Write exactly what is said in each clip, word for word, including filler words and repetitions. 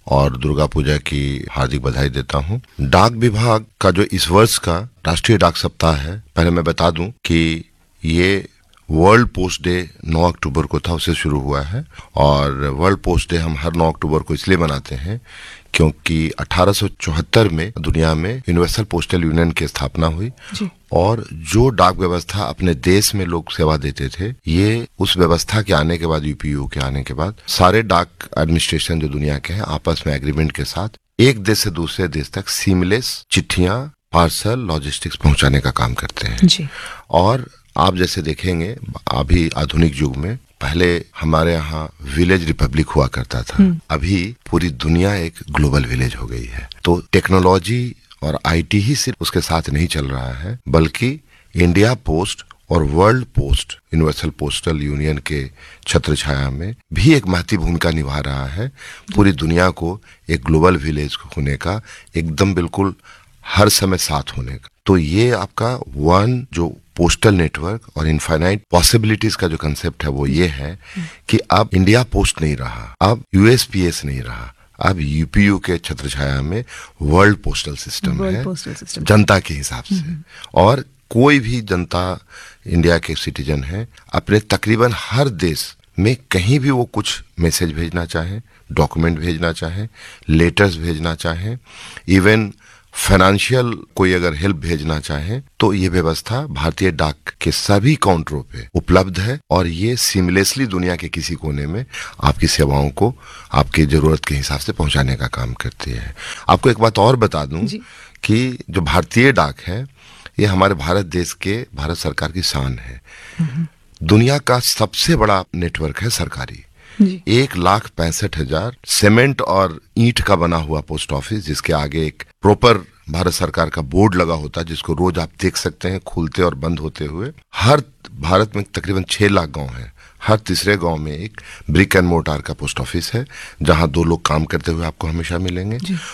और दुर्गा पूजा की हार्दिक बधाई देता हूँ। डाक विभाग का जो इस वर्ष का राष्ट्रीय डाक सप्ताह है, पहले मैं बता दूं कि ये वर्ल्ड पोस्ट डे नौ अक्टूबर को था, उससे शुरू हुआ है। और वर्ल्ड पोस्ट डे हम हर नौ अक्टूबर को इसलिए मनाते हैं क्योंकि अठारह सौ चौहत्तर में दुनिया में यूनिवर्सल पोस्टल यूनियन की स्थापना हुई जी। और जो डाक व्यवस्था अपने देश में लोग सेवा देते थे, ये उस व्यवस्था के आने के बाद, यूपीयू के आने के बाद, सारे डाक एडमिनिस्ट्रेशन जो दुनिया के हैं आपस में एग्रीमेंट के साथ एक देश से दूसरे देश तक सीमलेस चिट्ठियां, पार्सल, लॉजिस्टिक्स पहुंचाने का काम करते हैं जी। और आप जैसे देखेंगे अभी आधुनिक युग में, पहले हमारे यहाँ विलेज रिपब्लिक हुआ करता था, अभी पूरी दुनिया एक ग्लोबल विलेज हो गई है। तो टेक्नोलॉजी और आईटी ही सिर्फ उसके साथ नहीं चल रहा है, बल्कि इंडिया पोस्ट और world post, universal postal union के छत्र छाया में भी एक महती भूमिका निभा रहा है, पूरी दुनिया को एक ग्लोबल विलेज होने का, एकदम बिल्कुल हर समय साथ होने का। तो ये आपका वन जो पोस्टल नेटवर्क और इनफाइनाइट पॉसिबिलिटीज का जो कंसेप्ट है वो ये है कि अब इंडिया पोस्ट नहीं रहा, अब यूएसपीएस नहीं रहा, अब यूपीयू के छत्र छाया में वर्ल्ड पोस्टल सिस्टम है, पोस्टल जनता के हिसाब से। और कोई भी जनता इंडिया के सिटीजन है, अपने तकरीबन हर देश में कहीं भी वो कुछ मैसेज भेजना चाहे, डॉक्यूमेंट भेजना चाहे, लेटर्स भेजना चाहे, इवन फाइनेंशियल कोई अगर हेल्प भेजना चाहे, तो ये व्यवस्था भारतीय डाक के सभी काउंटरों पे उपलब्ध है। और ये सीमलेसली दुनिया के किसी कोने में आपकी सेवाओं को आपकी जरूरत के हिसाब से पहुंचाने का काम करती है। आपको एक बात और बता दूं कि जो भारतीय डाक है, ये हमारे भारत देश के, भारत सरकार की शान है। दुनिया का सबसे बड़ा नेटवर्क है सरकारी, एक लाख पैंसठ हजार सीमेंट और ईंट का बना हुआ पोस्ट ऑफिस, जिसके आगे एक प्रॉपर भारत सरकार का बोर्ड लगा होता है, जिसको रोज आप देख सकते हैं खुलते और बंद होते हुए। हर भारत में तकरीबन छह लाख गांव हैं, हर तीसरे गांव में एक ब्रिक एंड मोर्टार का पोस्ट ऑफिस है, जहां दो लोग काम करते हुए आपको हमेशा मिलेंगे।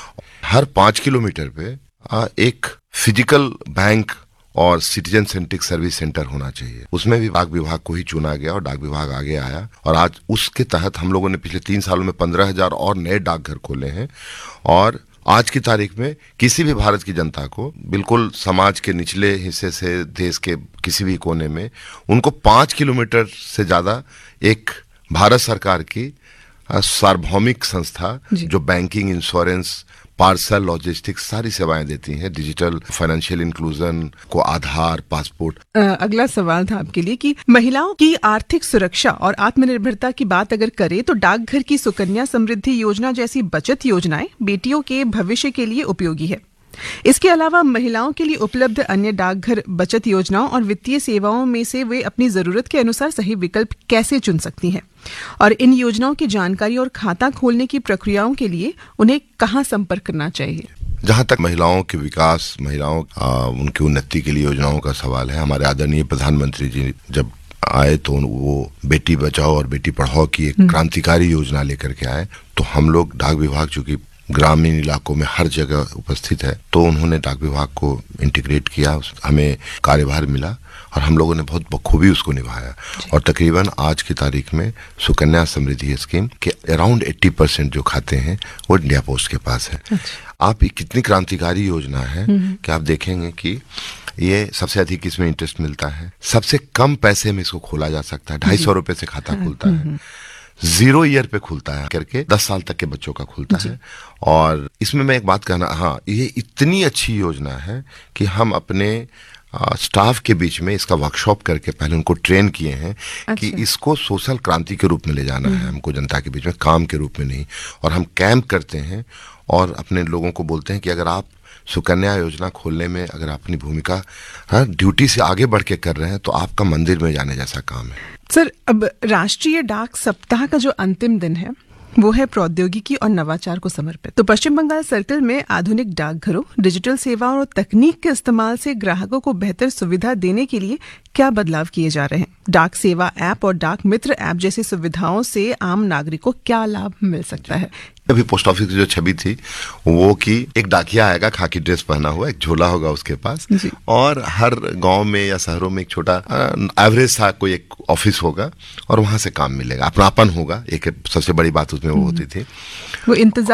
हर पांच किलोमीटर पे एक फिजिकल बैंक और सिटीजन सेंट्रिक सर्विस सेंटर होना चाहिए। उसमें भी डाक विभाग को ही चुना गया और डाक विभाग आगे आया, और आज उसके तहत हम लोगों ने पिछले तीन सालों में पंद्रह हजार और नए डाकघर खोले हैं। और आज की तारीख में किसी भी भारत की जनता को, बिल्कुल समाज के निचले हिस्से से देश के किसी भी कोने में, उनको पांच किलोमीटर से ज्यादा एक भारत सरकार की सार्वभौमिक संस्था जो बैंकिंग, इंश्योरेंस, पार्सल, लॉजिस्टिक्स सारी सेवाएं देती हैं, डिजिटल फाइनेंशियल इंक्लूजन को, आधार, पासपोर्ट। अगला सवाल था आपके लिए कि महिलाओं की आर्थिक सुरक्षा और आत्मनिर्भरता की बात अगर करें तो डाकघर की सुकन्या समृद्धि योजना जैसी बचत योजनाएं बेटियों के भविष्य के लिए उपयोगी है। इसके अलावा महिलाओं के लिए उपलब्ध अन्य डाकघर बचत योजनाओं और वित्तीय सेवाओं में से वे अपनी जरूरत के अनुसार सही विकल्प कैसे चुन सकती हैं, और इन योजनाओं की जानकारी और खाता खोलने की प्रक्रियाओं के लिए उन्हें कहां संपर्क करना चाहिए? जहां तक महिलाओं के विकास, महिलाओं आ, उनकी उन्नति के लिए योजनाओं का सवाल है, हमारे आदरणीय प्रधानमंत्री जी जब आए तो वो बेटी बचाओ और बेटी पढ़ाओ की एक क्रांतिकारी योजना लेकर के आए। तो हम लोग डाक विभाग, चूंकि ग्रामीण इलाकों में हर जगह उपस्थित है, तो उन्होंने डाक विभाग को इंटीग्रेट किया, हमें कार्यभार मिला और हम लोगों ने बहुत बखूबी उसको निभाया। और तकरीबन आज की तारीख में सुकन्या समृद्धि स्कीम के अराउंड अस्सी परसेंट जो खाते हैं वो इंडिया पोस्ट के पास है। अच्छा। आप कितनी क्रांतिकारी योजना है कि आप देखेंगे कि ये सबसे अधिक इसमें इंटरेस्ट मिलता है, सबसे कम पैसे में इसको खोला जा सकता है, ढाई सौ रुपए से खाता खुलता है, जीरो ईयर पे खुलता है करके दस साल तक के बच्चों का खुलता है। और इसमें मैं एक बात कहना, हाँ, ये इतनी अच्छी योजना है कि हम अपने स्टाफ के बीच में इसका वर्कशॉप करके पहले उनको ट्रेन किए हैं। अच्छा। कि इसको सोशल क्रांति के रूप में ले जाना है हमको, जनता के बीच में, काम के रूप में नहीं। और हम कैंप करते हैं और अपने लोगों को बोलते हैं कि अगर आप सुकन्या योजना खोलने में अगर अपनी भूमिका, हाँ, ड्यूटी से आगे बढ़ के कर रहे हैं तो आपका मंदिर में जाने जैसा काम है। सर, अब राष्ट्रीय डाक सप्ताह का जो अंतिम दिन है वो है प्रौद्योगिकी और नवाचार को समर्पित। तो पश्चिम बंगाल सर्कल में आधुनिक डाकघरों, डिजिटल सेवाओं और तकनीक के इस्तेमाल से ग्राहकों को बेहतर सुविधा देने के लिए क्या बदलाव किए जा रहे हैं? डाक सेवा ऐप और डाक मित्र ऐप जैसी सुविधाओं से आम नागरिक को क्या लाभ मिल सकता है? अभी पोस्ट ऑफिस की जो छवि थी वो कि एक डाकिया आएगा, खाकी ड्रेस पहना हुआ, एक झोला होगा उसके पास, और हर गांव में या शहरों में एक छोटा एवरेज सा कोई एक ऑफिस होगा और वहां से काम मिलेगा, अपनापन होगा। एक सबसे बड़ी बात उसमें वो होती थी, वो इंतजार